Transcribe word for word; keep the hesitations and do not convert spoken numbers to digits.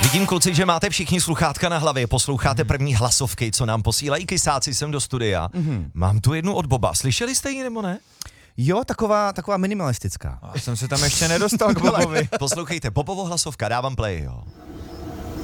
Vidím, kluci, že máte všichni sluchátka na hlavě, posloucháte první hlasovky, co nám posílají kysáci sem do studia. Mm-hmm. Mám tu jednu od Boba. Slyšeli jste ji nebo ne? Jo, taková, taková minimalistická. Já jsem se tam ještě nedostal k Bobovi. Poslouchejte, Bobovo hlasovka, dávám play, jo.